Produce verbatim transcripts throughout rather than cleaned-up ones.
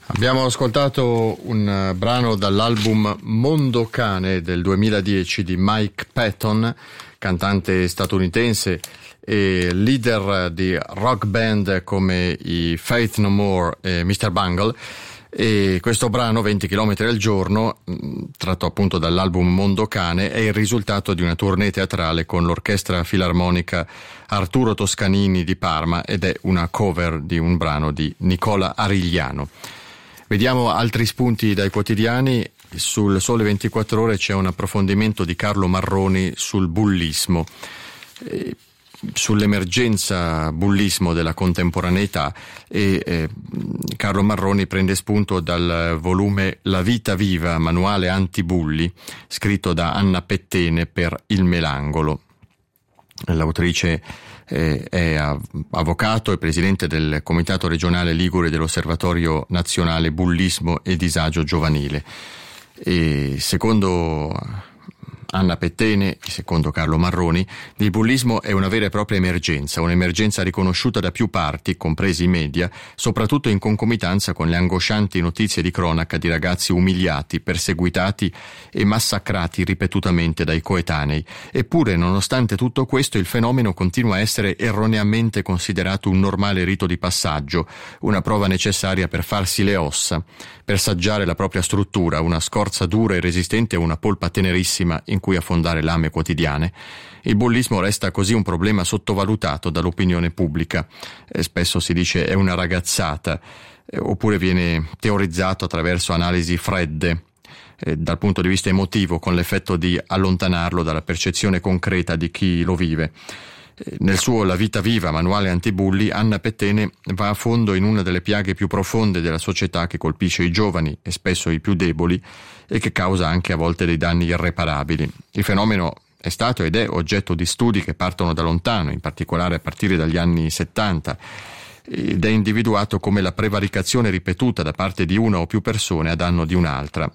Abbiamo ascoltato un brano dall'album Mondo Cane del duemiladieci di Mike Patton, cantante statunitense e leader di rock band come i Faith No More e mister Bungle. E questo brano, venti chilometri al giorno, tratto appunto dall'album Mondo Cane, è il risultato di una tournée teatrale con l'orchestra filarmonica Arturo Toscanini di Parma ed è una cover di un brano di Nicola Arigliano. Vediamo altri spunti dai quotidiani. Sul Sole ventiquattro Ore c'è un approfondimento di Carlo Marroni sul bullismo, eh, sull'emergenza bullismo della contemporaneità e eh, Carlo Marroni prende spunto dal volume La vita viva, manuale antibulli, scritto da Anna Pettene per Il Melangolo. L'autrice eh, è avvocato e presidente del Comitato regionale Ligure dell'Osservatorio Nazionale Bullismo e Disagio Giovanile. E secondo Anna Pettene, secondo Carlo Marroni, il bullismo è una vera e propria emergenza, un'emergenza riconosciuta da più parti, compresi i media, soprattutto in concomitanza con le angoscianti notizie di cronaca di ragazzi umiliati, perseguitati e massacrati ripetutamente dai coetanei. Eppure, nonostante tutto questo, il fenomeno continua a essere erroneamente considerato un normale rito di passaggio, una prova necessaria per farsi le ossa, per saggiare la propria struttura, una scorza dura e resistente a una polpa tenerissima in cui affondare lame quotidiane. Il bullismo resta così un problema sottovalutato dall'opinione pubblica. Eh, spesso si dice è una ragazzata, eh, oppure viene teorizzato attraverso analisi fredde, eh, dal punto di vista emotivo, con l'effetto di allontanarlo dalla percezione concreta di chi lo vive. Nel suo La vita viva, manuale antibulli, Anna Pettene va a fondo in una delle piaghe più profonde della società che colpisce i giovani e spesso i più deboli e che causa anche a volte dei danni irreparabili. Il fenomeno è stato ed è oggetto di studi che partono da lontano, in particolare a partire dagli anni settanta, ed è individuato come la prevaricazione ripetuta da parte di una o più persone a danno di un'altra.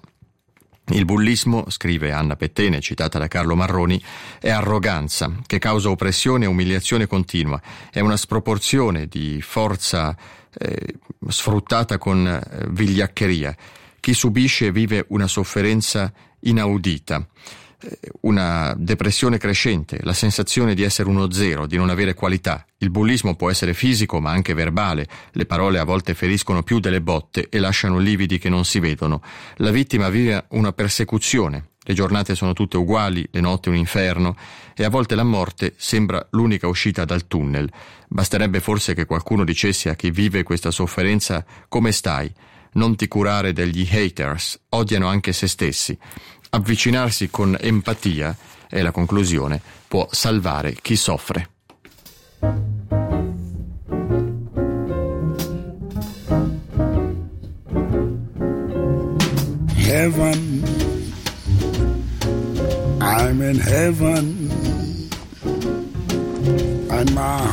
Il bullismo, scrive Anna Pettene, citata da Carlo Marroni, è arroganza che causa oppressione e umiliazione continua, è una sproporzione di forza eh, sfruttata con eh, vigliaccheria. Chi subisce vive una sofferenza inaudita, eh, una depressione crescente, la sensazione di essere uno zero, di non avere qualità. Il bullismo può essere fisico ma anche verbale, le parole a volte feriscono più delle botte e lasciano lividi che non si vedono. La vittima vive una persecuzione, le giornate sono tutte uguali, le notti un inferno e a volte la morte sembra l'unica uscita dal tunnel. Basterebbe forse che qualcuno dicesse a chi vive questa sofferenza: come stai? Non ti curare degli haters, odiano anche se stessi. Avvicinarsi con empatia, è la conclusione, può salvare chi soffre. Heaven, I'm in heaven, and my